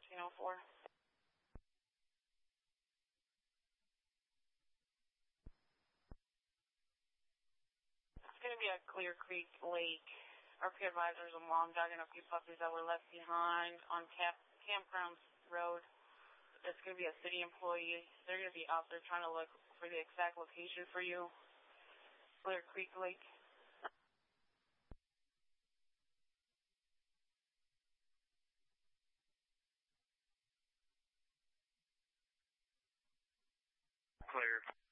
1604. It's going to be at Clear Creek Lake. RP advisors a mom dogging a few puppies that were left behind on Campground Road. It's going to be a city employee. They're going to be out there trying to look for the exact location for you. Clear Creek Lake. Clear.